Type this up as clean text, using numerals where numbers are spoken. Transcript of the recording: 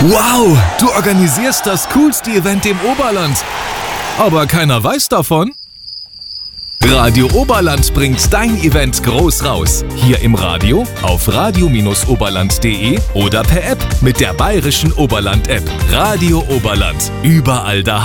Wow, du organisierst das coolste Event im Oberland. Aber keiner weiß davon? Radio Oberland bringt dein Event groß raus. Hier im Radio, auf radio-oberland.de oder per App mit der Bayerischen Oberland-App. Radio Oberland. Überall da.